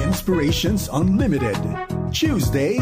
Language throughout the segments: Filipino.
Inspirations Unlimited. Tuesday.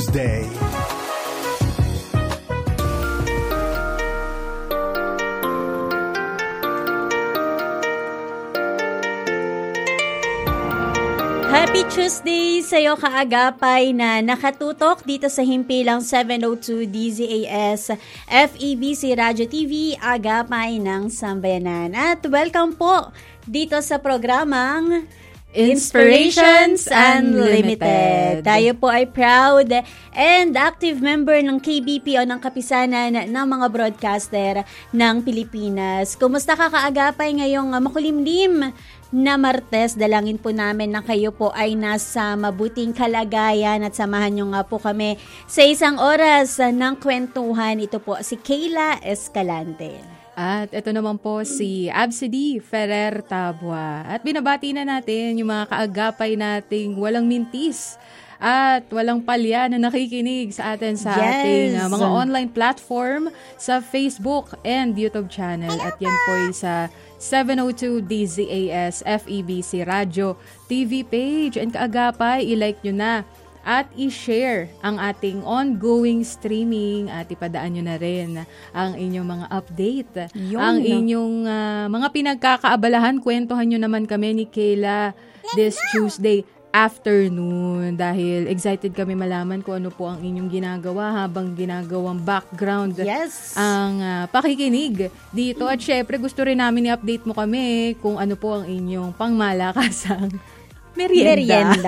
Happy Tuesday sa'yo kaagapay na nakatutok dito sa himpilang 702 DZAS FEBC Radio TV, Agapay ng Sambayanan. At welcome po dito sa programang Inspirations Unlimited. Tayo po ay proud and active member ng KBP o ng Kapisanan ng mga broadcaster ng Pilipinas. Kumusta ka kaagapay ngayong makulimlim na Martes? Dalangin po namin na kayo po ay nasa mabuting kalagayan at samahan nyo nga po kami sa isang oras ng kwentuhan. Ito po si Kayla Escalante. At ito naman po si Absidy Ferrer Tabua. At binabati na natin yung mga kaagapay nating walang mintis at walang palya na nakikinig sa atin sa ating mga online platform sa Facebook and YouTube channel. At yan po ay sa 702 DZAS FEBC Radio TV page. And kaagapay, i-like nyo na at i-share ang ating ongoing streaming at ipadaan nyo na rin ang inyong mga update. Ang inyong mga pinagkakaabalahan, kwentuhan nyo naman kami ni Kayla this Tuesday afternoon dahil excited kami malaman kung ano po ang inyong ginagawa habang ginagawang background ang pakikinig dito. At syempre gusto rin namin i-update mo kami kung ano po ang inyong pangmalakasang merienda.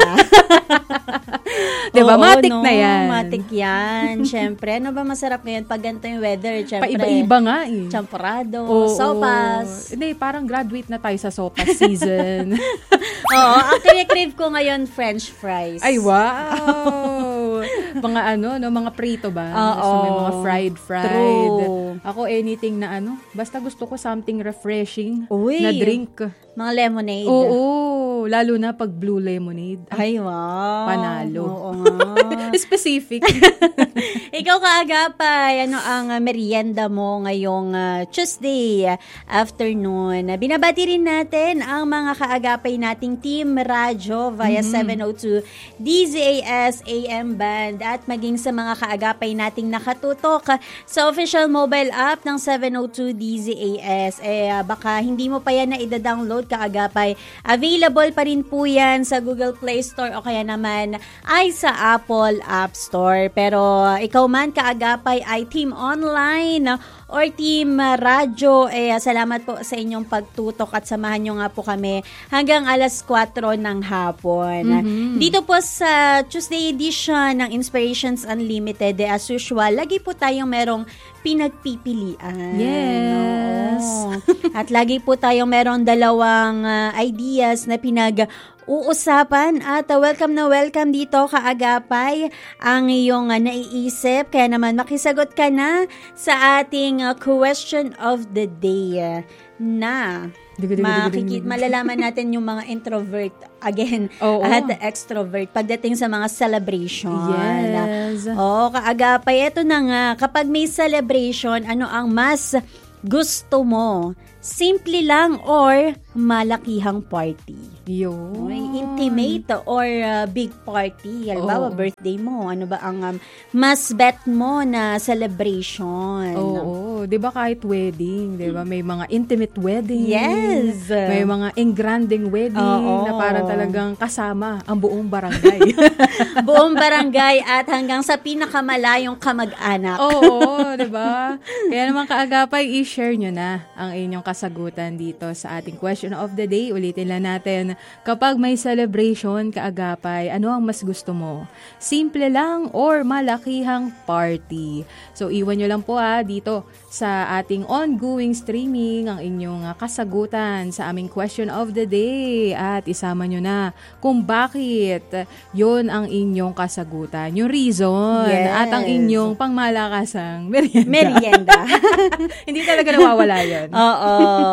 Diba? Oo, matik na yan. Matik yan. Siyempre, ano ba masarap ngayon pag ganito yung weather? Siyempre, paiba-iba nga eh. Champorado, Oo, sopas. Hindi, parang graduate na tayo sa sopas season. Oo, actually, crave ko ngayon French fries. Ay, wow! Mga mga prito ba? Gusto mo yung mga fried. True. Ako, anything na basta gusto ko something refreshing Uy, na drink. Mga lemonade. Oo, lalo na pag blue lemonade. Ay, wow. Panalo. Oo nga. Specific. Ikaw kaagapay, ano ang merienda mo ngayong Tuesday afternoon? Binabati rin natin ang mga kaagapay nating Team Radyo via 702 DZAS AM Band at maging sa mga kaagapay nating nakatutok sa official mobile app ng 702 DZAS. Baka hindi mo pa yan na ida-download kaagapay. Available pa rin po yan sa Google Play Store o kaya naman ay sa Apple App Store. Pero ikaw man kaagapay ay Team Online or Team Radyo, salamat po sa inyong pagtutok at samahan nyo nga po kami hanggang alas 4 ng hapon. Dito po sa Tuesday edition ng Inspirations Unlimited, as usual, lagi po tayong merong pinagpipilian. Yes. At lagi po tayong merong dalawang ideas na uusapan at welcome na welcome dito kaagapay ang iyong naiisip. Kaya naman makisagot ka na sa ating question of the day na malalaman natin yung mga introvert again at extrovert pagdating sa mga celebration. Yes. Kaagapay, eto na nga, kapag may celebration, ano ang mas gusto mo? Simple lang or malakihang party? Intimate or big party? Halimbawa, birthday mo. Ano ba ang mas bet mo na celebration? Oo. Diba kahit wedding, diba? May mga intimate wedding. Yes. May mga engranding wedding na parang talagang kasama ang buong barangay. Buong barangay at hanggang sa pinakamalayong kamag-anak. Oo, diba? Kaya naman kaagapay, i-share nyo na ang inyong kasagutan dito sa ating question of the day. Ulitin lang natin, kapag may celebration, kaagapay, ano ang mas gusto mo? Simple lang or malakihang party? So, iwan nyo lang po dito sa ating ongoing streaming ang inyong kasagutan sa aming question of the day at isama nyo na kung bakit yon ang inyong kasagutan, yung reason at ang inyong pangmalakasang merienda. Hindi talaga nawawala yun. Oo.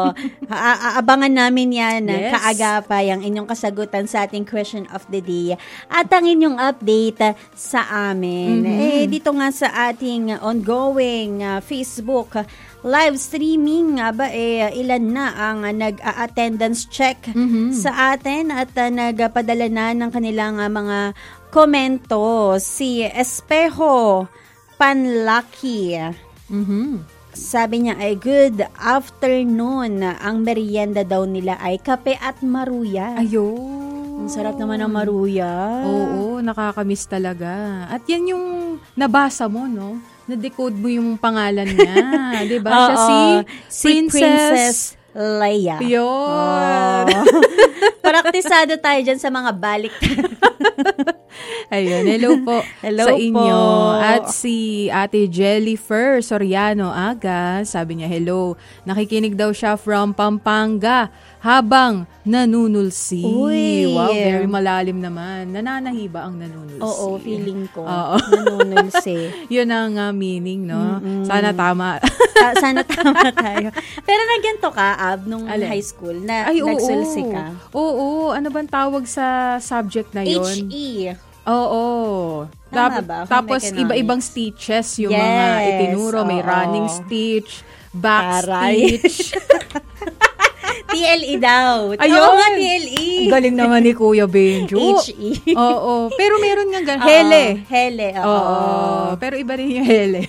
Abangan namin yan kaagapay ang inyong kasagutan sa ating question of the day at ang inyong update sa amin. Dito nga sa ating ongoing Facebook live streaming, ilan na ang nag-attendance check sa atin at nagpadala na ng kanilang mga komento. Si Espejo Panlaki. Sabi niya ay good afternoon. Ang merienda daw nila ay kape at maruya. Ayun. Ang sarap naman ng maruya. Oo, nakakamiss talaga. At yan yung nabasa mo, no? Na-decode mo yung pangalan niya. Diba? Siya si Princess Leia. Yun. Praktisado tayo dyan sa mga balik. Ayun, hello po Hello sa inyo. po. At si Ate Jellyfer Soriano Aga, sabi niya, hello. Nakikinig daw siya from Pampanga habang nanunulsi. Uy. Wow, very malalim naman. Nananahi ba ang nanunulsi? Oo, feeling ko. Oo. Nanunulsi. Yun ang meaning, no? Sana tama. Sana tama tayo. Pero nagyanto ka, Ab, nung Alin? high school, na Ay, oo. nagsulsi ka. Oo, ano bang tawag sa subject na yun? HE. Oo. Tama ba? Tapos Home economics. iba-ibang stitches yung Yes, mga itinuro. May oo. running stitch, back Taray. stitch. TLE daw. Ayun. Oo nga, TLE. Ang galing naman ni Kuya Benjo. HE. Oo. Pero meron nga Oo, hele. Hele, oo. Oo. Pero iba rin yung hele.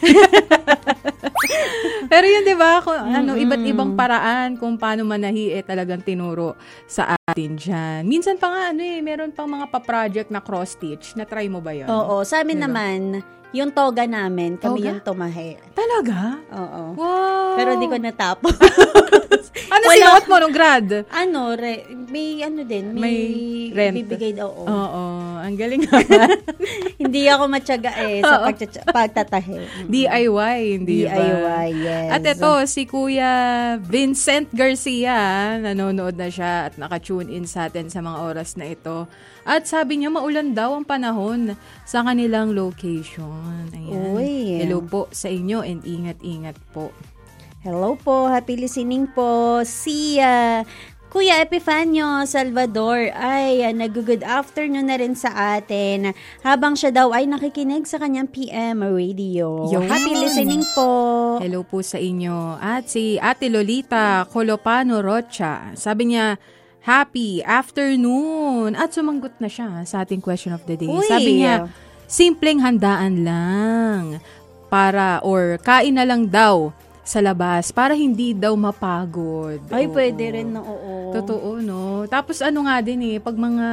Pero yun, di ba? Kung, iba't ibang paraan kung paano manahi talagang tinuro sa atin dyan. Minsan pa nga, meron pang mga pa-project na cross-stitch. Na-try mo ba yun? Oo, sa amin Diba? naman, yung toga namin, kami Toga? yung tumahi. Talaga? Oo. Wow! Pero di ko natapos. Ano Wala. sinuot mo nung grad? May din. May rent. Bibigay daw. Oo. Ang galing naman. Hindi ako matyaga sa pagtatahi. DIY, hindi ba? DIY, yes. At ito, si Kuya Vincent Garcia, nanonood na siya at naka-tune in sa atin sa mga oras na ito. At sabi niya, maulan daw ang panahon sa kanilang location. Ayan. Uy. Hello po sa inyo and ingat-ingat po. Hello po, happy listening po. Si Kuya Epifanio Salvador ay nag-good afternoon na rin sa atin habang siya daw ay nakikinig sa kanyang PM radio. Yun. Happy listening po. Hello po sa inyo. At si Ate Lolita Colopano Rocha, sabi niya, happy afternoon. At sumanggot na siya sa ating question of the day. Uy. Sabi niya, simpleng handaan lang or kain na lang daw sa labas para hindi daw mapagod. Ay, Oo. pwede rin na oo. Totoo, no? Tapos nga din pag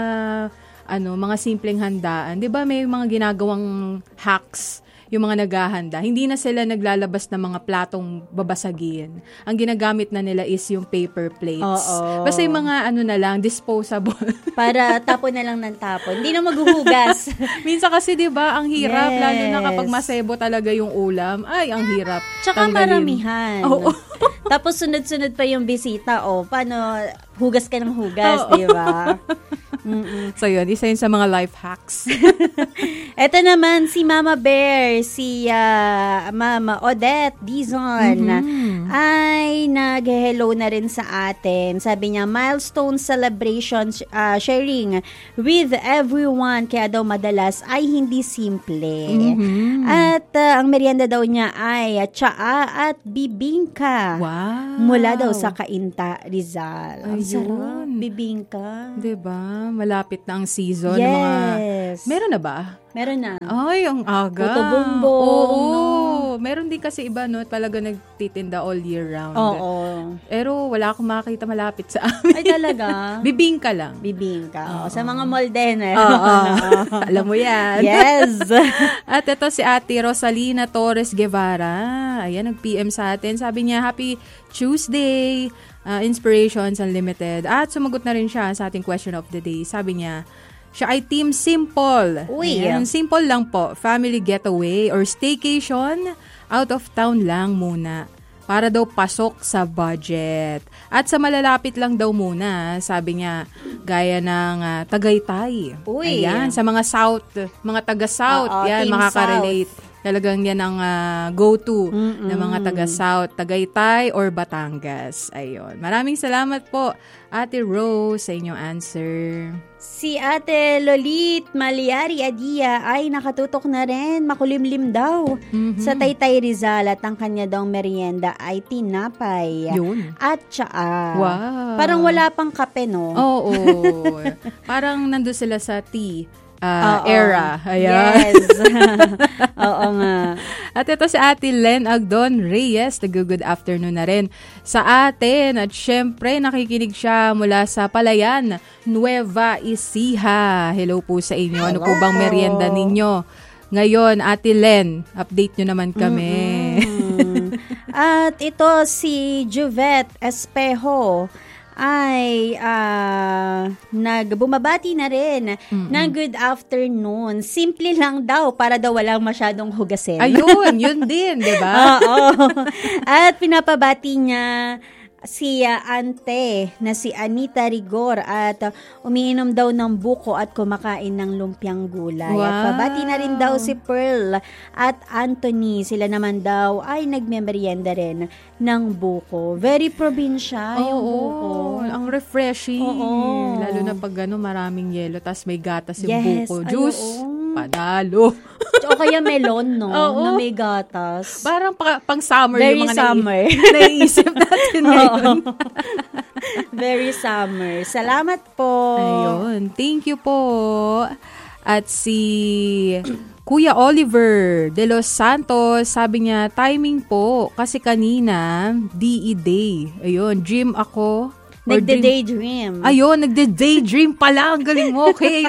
mga simpleng handaan, 'di ba may mga ginagawang hacks yung mga naghahanda. Hindi na sila naglalabas ng mga platong babasagin. Ang ginagamit na nila is yung paper plates. Oo. Basta yung mga na lang, disposable. Para tapon na lang ng tapon. Hindi na maghuhugas. Minsan kasi 'di ba, ang hirap Yes. lalo na kapag masebo talaga yung ulam. Ay, ang hirap. Tsaka Tanggalin. maramihan. Oo. Tapos sunod-sunod pa yung bisita. Paano hugas ka ng hugas, Oo. di ba? So yun, isa yun sa mga life hacks. Ito naman si Mama Bear, si Mama Odette Dizon ay nag-hello na rin sa atin. Sabi niya, milestone celebration sharing with everyone. Kaya daw madalas ay hindi simple. At ang merienda daw niya ay tsaa at bibingka. Wow. Mula daw sa Cainta, Rizal. Ang Ayun. sarap, bibingka. Diba? Malapit na ang season. Yes. Ng mga... Meron na ba? Meron na. Ay, ang aga. Puto bumbong, Oo. no? Meron din kasi iba, no? Talaga nagtitinda all year round. Oo. Pero wala akong makakita malapit sa amin. Ay, talaga? Bibingka lang. Bibingka. Sa mga mall din eh. Oo. Alam mo yan. Yes. At ito si Ate Rosalina Torres Guevara. Ayan, nag-PM sa atin. Sabi niya, Happy Tuesday, Inspirations Unlimited. At sumagot na rin siya sa ating question of the day. Sabi niya, siya ay Team Simple. Uy. Ayan, simple lang po. Family getaway or staycation. Out of town lang muna. Para daw pasok sa budget. At sa malalapit lang daw muna, sabi niya, gaya ng Tagaytay. Uy. Ayan, sa mga South, mga taga-South, Oo, yan, Team makaka-relate. South. Talagang yan ang go-to ng mga taga-South, Tagaytay or Batangas. Ayun. Maraming salamat po, Ate Rose, sa inyong answer. Si Ate Lolit Maliari Adia ay nakatutok na rin, makulimlim daw sa Taytay Rizal at ang kanya daw merienda ay tinapay at tsaa. Wow. Parang wala pang kape, no? Oo. Parang nandun sila sa tea era. Ayan. Yes. Oo nga. At ito si Ate Len Agdon Reyes, good afternoon na rin sa atin. At syempre, nakikinig siya mula sa Palayan, Nueva Ecija. Hello po sa inyo. Ano po bang merienda ninyo? Ngayon, Ate Len, update nyo naman kami. At ito si Juvette Espejo ay bumabati na rin ng good afternoon. Simple lang daw para daw walang masyadong hugasin. Ayun, yun din, di ba? Oo. At pinapabati niya si ante na si Anita Rigor at umiinom daw ng buko at kumakain ng lumpiang gulay. Wow. At pabati na rin daw si Pearl at Anthony. Sila naman daw ay nagmemerienda rin ng buko. Very probinsya yung buko. Ang refreshing. Oo. Lalo na pag maraming yelo tas may gatas yung Yes. buko. Ay, Juice. oo. Panalo. O kaya melon, no? Oo. Na may gatas. Parang pang summer Very yung mga summer. naiisip natin ngayon. Very summer. Salamat po. Ayun. Thank you po. At si Kuya Oliver de Los Santos, sabi niya, timing po. Kasi kanina, DE Day. Ayun, gym ako. Nagde-daydream. Ayun, nagde-daydream pala. Ang galing mo. Okay.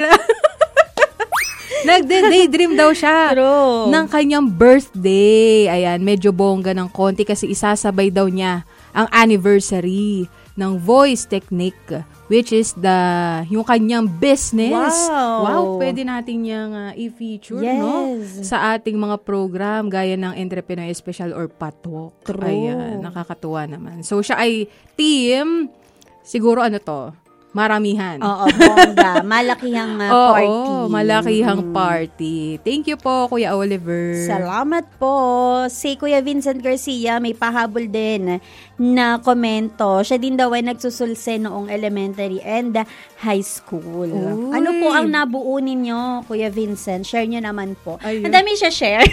Nagde-daydream daw siya. True. Ng kanyang birthday. Ayan, medyo bongga ng konti kasi isasabay daw niya ang anniversary ng Voice Technique, which is yung kanyang business. Wow, pwede natin yung i-feature, yes, no? Sa ating mga program, gaya ng Entrepreneur Special or Patok. True. Ayan, nakakatuwa naman. So, siya ay team, siguro maramihan. Oo, bongga. Malakihang party. Oo, malakihang party. Thank you po, Kuya Oliver. Salamat po. Si Kuya Vincent Garcia may pahabol din na komento. Siya din daw ay nagsusulse noong elementary and high school. Uy. Ano po ang nabuo ninyo, Kuya Vincent? Share nyo naman po. Ayun. Ang dami siya share.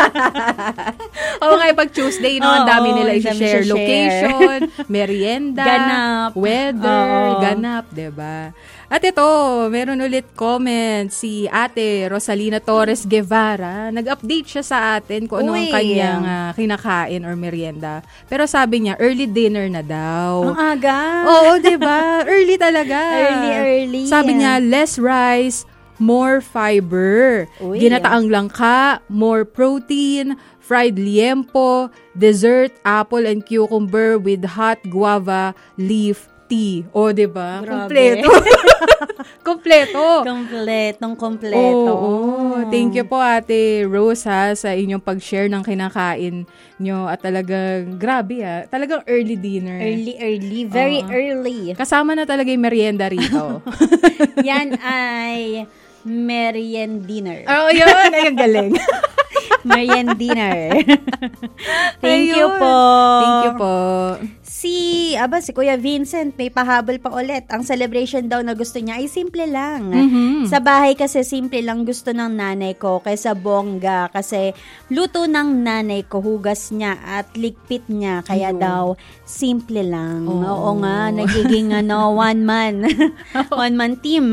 Oo nga, pag Tuesday, no, ang dami nila ang dami i-share. siya Location, merienda, Ganap. weather, Oo. ganap, diba? At ito, meron ulit comment si Ate Rosalina Torres Guevara. Nag-update siya sa atin kung ano ang Uy. kanyang kinakain or merienda. Pero sabi niya, early dinner na daw. Ang aga. Oo, diba? Early talaga. Early. Sabi niya, less rice, more fiber. Uy. Ginataang langka, more protein, fried liempo, dessert, apple and cucumber with hot guava leaf tea. O, diba? Grabe. Kompleto. Kompleto. Kompleto. Oo. Thank you po, Ate Rose, sa inyong pag-share ng kinakain nyo. At talagang, grabe talagang early dinner. Early. Very early. Kasama na talaga yung merienda rito. Yan ay meriendiner. Oo, yun. Ay, ang galing. Meriendiner. Thank you Ayun. po. Thank you po. Si Kuya Vincent, may pahabol pa ulit. Ang celebration daw na gusto niya ay simple lang. Sa bahay kasi simple lang gusto ng nanay ko kaysa bongga. Kasi luto ng nanay ko, hugas niya at ligpit niya. Kaya daw, simple lang. Oo nga, nagiging one man team.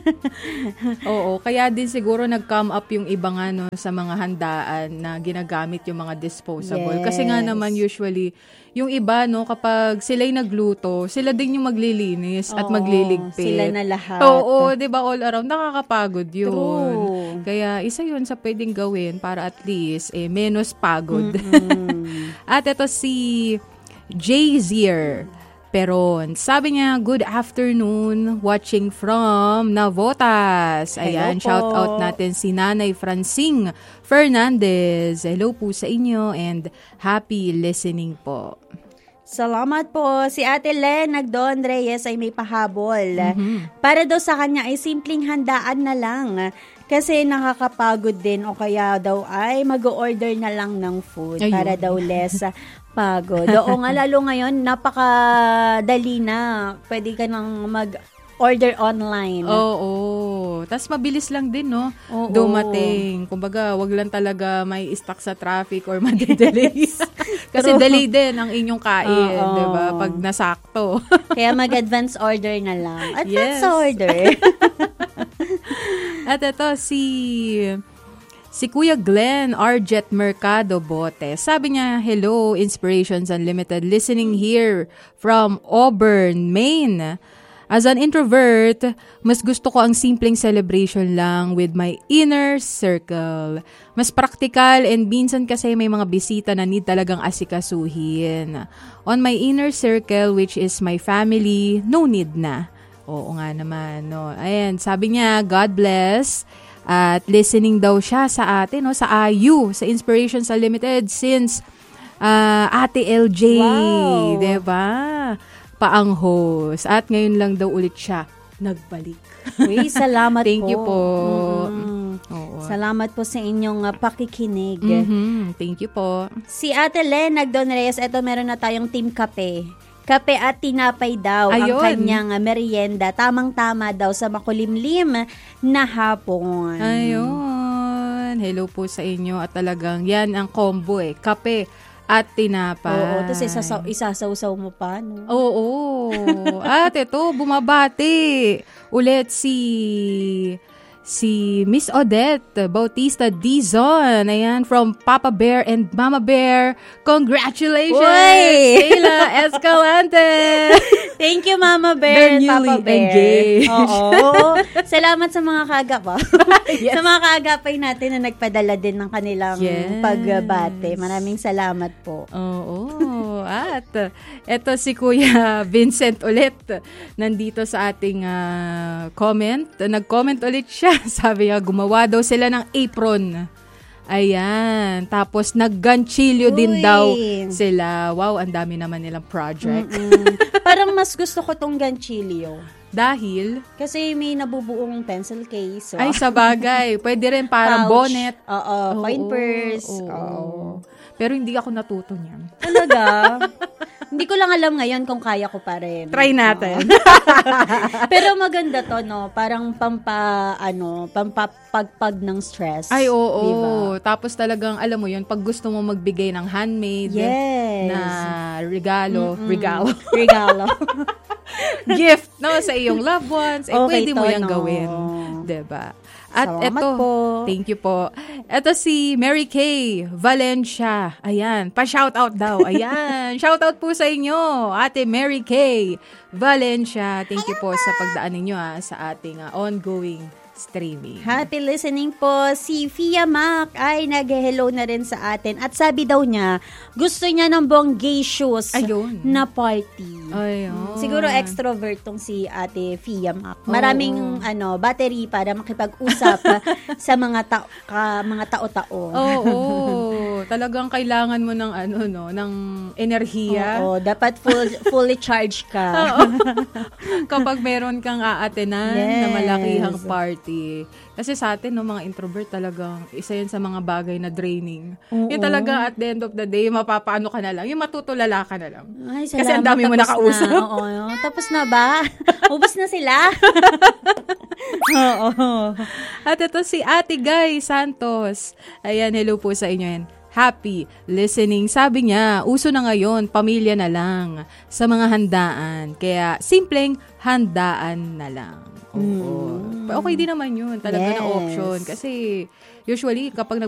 Oo, kaya din siguro nag-come up yung iba sa mga handaan na ginagamit yung mga disposable. Yes. Kasi nga naman usually, yung iba, kapag sila'y nagluto, sila din yung maglilinis at magliligpit. Sila na lahat. Oo, di ba, all around, nakakapagod yun. True. Kaya isa yun sa pwedeng gawin para at least menos pagod. At ito si J-Zier Peron. Sabi niya, good afternoon, watching from Navotas. Ayan, Hello po. shout out natin si Nanay Francine Fernandez. Hello po sa inyo and happy listening po. Salamat po. Si Ate Len Nagdon Reyes ay may pahabol. Para daw sa kanya ay simpleng handaan na lang. Kasi nakakapagod din o kaya daw ay mag-order na lang ng food Ayun. para daw less pagod. Oo nga, lalo ngayon, napakadali na. Pwede ka nang mag-order online. Oo. Tapos mabilis lang din, no? Oo. Dumating. Kumbaga, wag lang talaga may stuck sa traffic or madedelay. Kasi True. delay din ang inyong kain, Oo. 'di ba? Pag nasakto. Kaya mag-advance order na lang. Advance Yes. order. At ito, si Kuya Glenn Arjet Mercado Bote. Sabi niya, hello, Inspirations Unlimited. Listening here from Auburn, Maine. As an introvert, mas gusto ko ang simpleng celebration lang with my inner circle. Mas praktikal and minsan kasi may mga bisita na need talagang asikasuhin. On my inner circle, which is my family, no need na. Oo nga naman, no. Ayan, sabi niya, God bless. At listening daw siya sa atin, no, sa IU, sa Inspirations Unlimited since Ate LJ, Wow. 'di ba? Paang host. At ngayon lang daw ulit siya nagbalik. Uy, salamat Thank po. you po. Mm-mm. Oo. Salamat po sa inyong pakikinig. Thank you po. Si Ate Len Nagdon-Reyes, eto meron na tayong team kape. Kape at tinapay daw Ayun. ang kanyang merienda. Tamang-tama daw sa makulimlim na hapon. Ayun. Hello po sa inyo. At talagang yan ang combo kape at tinapay. Oo, tapos isasaw-saw mo pa, no? Oo. At ito, bumabati ulit si Miss Odette Bautista Dizon. Ayan, from Papa Bear and Mama Bear. Congratulations! Uy! Sheila Escalante! Thank you, Mama They're Bear, newly Papa Bear. engaged. Oo. Salamat sa mga kaagap. Yes. Sa mga kaagapay natin na nagpadala din ng kanilang Yes. pagbate. Maraming salamat po. Oo. At eto si Kuya Vincent ulit. Nandito sa ating comment. Nag-comment ulit siya. Sabi niya, gumawa daw sila ng apron. Ayan. Tapos nag-ganchilyo din Uy. daw sila. Wow, ang dami naman nilang project. Parang mas gusto ko tong ganchilyo. Dahil, Kasi may nabubuong pencil case. ay sa bagay, pwede rin parang Pouch. bonnet. Oo, coin purse. Oo. Oo. Pero hindi ako natuto niyan. Talaga? Hindi ko lang alam ngayon kung kaya ko pa rin. Try natin. Pero maganda to, no? Parang pampapagpag ng stress. Ay, oo. Diba? Tapos talagang, alam mo yun, pag gusto mo magbigay ng handmade Yes. na regalo, gift, no, sa iyong loved ones, Okay pwede mo to, yung no? gawin. Diba? At Salamat eto, po. thank you po. Eto si Mary Kay Valencia. Ayan, pa-shoutout daw. Ayan, shoutout po sa inyo, Ate Mary Kay Valencia. Thank you po sa pagdaan ninyo sa ating ongoing streaming. Happy listening po. Si Fia Mac ay nag-hello na rin sa atin. At sabi daw niya, gusto niya ng bonggacious Ayun. na party. Ayun. Siguro extrovert tong si Ate Fia Mac. Maraming battery para makipag-usap sa mga tao-tao. Oo. Talagang kailangan mo ng ng enerhiya. Oo, dapat fully charged ka. Kapag meron kang aatenan Yes. na malakihang party. Kasi sa atin, mga introvert talagang isa yun sa mga bagay na draining. Oo. Yung talaga at the end of the day, mapapaano ka na lang. Yung matutulala ka na lang. Ay, Kasi salamat, ang dami mo tapos nakausap. Na. Oo, tapos na ba? Ubus na sila? Oo. At ito si Ate Guy Santos. Ayan, hello po sa inyo yan. Happy listening. Sabi niya, uso na ngayon, pamilya na lang sa mga handaan. Kaya, simpleng handaan na lang. Oo. Okay din naman yun. Talaga na Yes. option. Kasi, usually, kapag